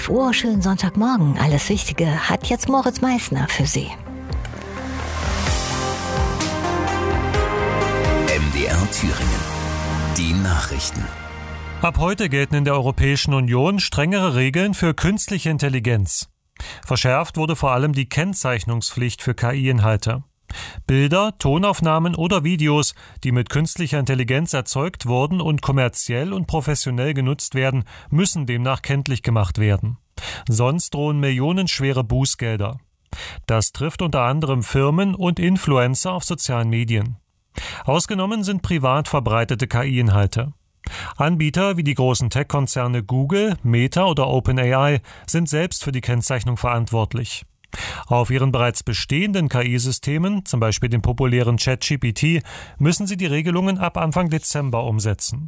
11 Uhr, schönen Sonntagmorgen. Alles Wichtige hat jetzt Moritz Meissner für Sie. MDR Thüringen. Die Nachrichten. Ab heute gelten in der Europäischen Union strengere Regeln für künstliche Intelligenz. Verschärft wurde vor allem die Kennzeichnungspflicht für KI-Inhalte. Bilder, Tonaufnahmen oder Videos, die mit künstlicher Intelligenz erzeugt wurden und kommerziell und professionell genutzt werden, müssen demnach kenntlich gemacht werden. Sonst drohen millionenschwere Bußgelder. Das trifft unter anderem Firmen und Influencer auf sozialen Medien. Ausgenommen sind privat verbreitete KI-Inhalte. Anbieter wie die großen Tech-Konzerne Google, Meta oder OpenAI sind selbst für die Kennzeichnung verantwortlich. Auf ihren bereits bestehenden KI-Systemen, zum Beispiel dem populären ChatGPT, müssen sie die Regelungen ab Anfang Dezember umsetzen.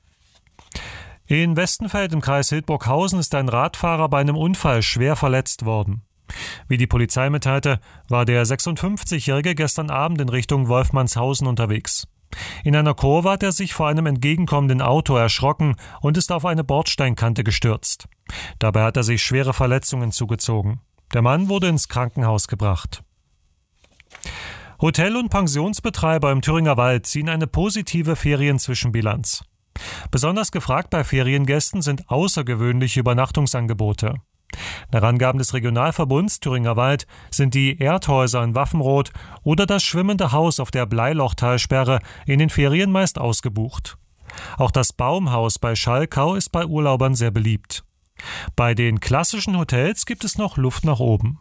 In Westenfeld im Kreis Hildburghausen ist ein Radfahrer bei einem Unfall schwer verletzt worden. Wie die Polizei mitteilte, war der 56-Jährige gestern Abend in Richtung Wolfmannshausen unterwegs. In einer Kurve hat er sich vor einem entgegenkommenden Auto erschrocken und ist auf eine Bordsteinkante gestürzt. Dabei hat er sich schwere Verletzungen zugezogen. Der Mann wurde ins Krankenhaus gebracht. Hotel- und Pensionsbetreiber im Thüringer Wald ziehen eine positive Ferienzwischenbilanz. Besonders gefragt bei Feriengästen sind außergewöhnliche Übernachtungsangebote. Nach Angaben des Regionalverbunds Thüringer Wald sind die Erdhäuser in Waffenroth oder das schwimmende Haus auf der Bleilochtalsperre in den Ferien meist ausgebucht. Auch das Baumhaus bei Schalkau ist bei Urlaubern sehr beliebt. Bei den klassischen Hotels gibt es noch Luft nach oben.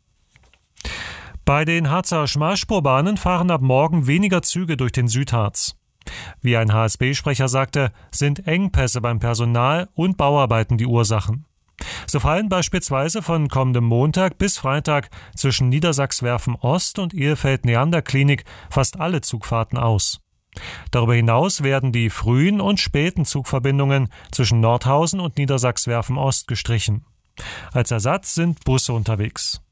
Bei den Harzer Schmalspurbahnen fahren ab morgen weniger Züge durch den Südharz. Wie ein HSB-Sprecher sagte, sind Engpässe beim Personal und Bauarbeiten die Ursachen. So fallen beispielsweise von kommendem Montag bis Freitag zwischen Niedersachswerfen Ost und Ehefeld-Neander-Klinik fast alle Zugfahrten aus. Darüber hinaus werden die frühen und späten Zugverbindungen zwischen Nordhausen und Niedersachswerfen Ost gestrichen. Als Ersatz sind Busse unterwegs.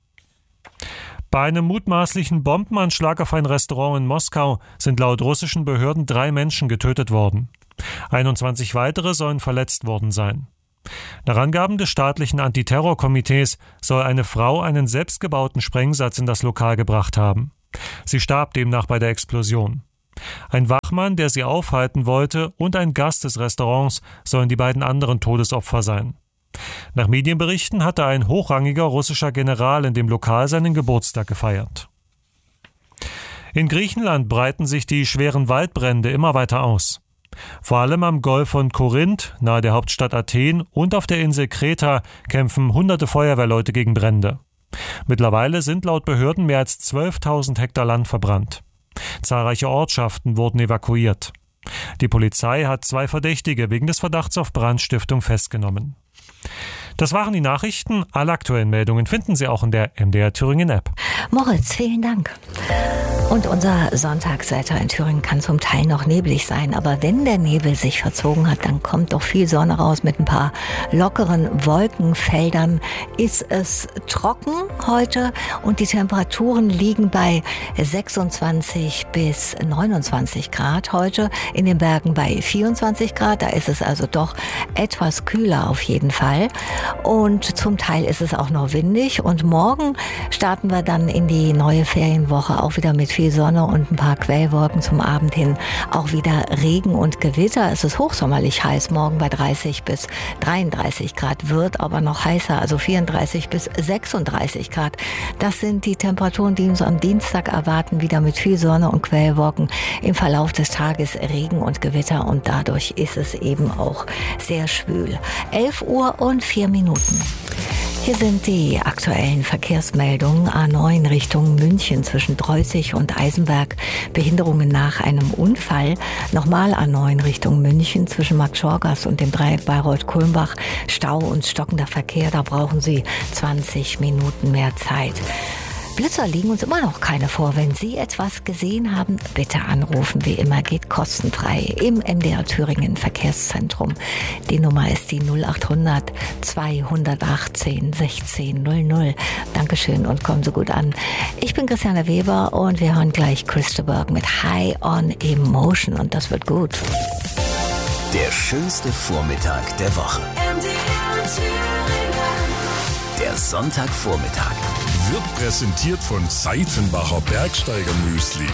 Bei einem mutmaßlichen Bombenanschlag auf ein Restaurant in Moskau sind laut russischen Behörden 3 Menschen getötet worden. 21 weitere sollen verletzt worden sein. Nach Angaben des staatlichen Antiterrorkomitees soll eine Frau einen selbstgebauten Sprengsatz in das Lokal gebracht haben. Sie starb demnach bei der Explosion. Ein Wachmann, der sie aufhalten wollte, und ein Gast des Restaurants sollen die beiden anderen Todesopfer sein. Nach Medienberichten hatte ein hochrangiger russischer General in dem Lokal seinen Geburtstag gefeiert. In Griechenland breiten sich die schweren Waldbrände immer weiter aus. Vor allem am Golf von Korinth, nahe der Hauptstadt Athen, und auf der Insel Kreta kämpfen hunderte Feuerwehrleute gegen Brände. Mittlerweile sind laut Behörden mehr als 12.000 Hektar Land verbrannt. Zahlreiche Ortschaften wurden evakuiert. Die Polizei hat 2 Verdächtige wegen des Verdachts auf Brandstiftung festgenommen. Das waren die Nachrichten. Alle aktuellen Meldungen finden Sie auch in der MDR Thüringen App. Moritz, vielen Dank. Und unser Sonntagswetter in Thüringen kann zum Teil noch neblig sein, aber wenn der Nebel sich verzogen hat, dann kommt doch viel Sonne raus mit ein paar lockeren Wolkenfeldern. Ist es trocken heute und die Temperaturen liegen bei 26 bis 29 Grad heute, in den Bergen bei 24 Grad, da ist es also doch etwas kühler auf jeden Fall. Und zum Teil ist es auch noch windig und morgen starten wir dann in die neue Ferienwoche auch wieder mit viel Sonne und ein paar Quellwolken, zum Abend hin auch wieder Regen und Gewitter. Es ist hochsommerlich heiß, morgen bei 30 bis 33 Grad, wird aber noch heißer, also 34 bis 36 Grad. Das sind die Temperaturen, die uns am Dienstag erwarten, wieder mit viel Sonne und Quellwolken. Im Verlauf des Tages Regen und Gewitter und dadurch ist es eben auch sehr schwül. 11 Uhr und 4 Minuten. Hier sind die aktuellen Verkehrsmeldungen. A9 Richtung München zwischen Dreuzig und Eisenberg. Behinderungen nach einem Unfall. Nochmal A9 Richtung München zwischen Marktschorgast und dem Dreieck Bayreuth-Kulmbach. Stau und stockender Verkehr. Da brauchen Sie 20 Minuten mehr Zeit. Blitzer liegen uns immer noch keine vor. Wenn Sie etwas gesehen haben, bitte anrufen. Wie immer geht kostenfrei im MDR Thüringen Verkehrszentrum. Die Nummer ist die 0800 218 1600. Dankeschön und kommen Sie gut an. Ich bin Christiane Weber und wir hören gleich Christa Berg mit High on Emotion und das wird gut. Der schönste Vormittag der Woche. MDR Thüringen. Der Sonntagvormittag. Wird präsentiert von Seitenbacher Bergsteiger Müsli.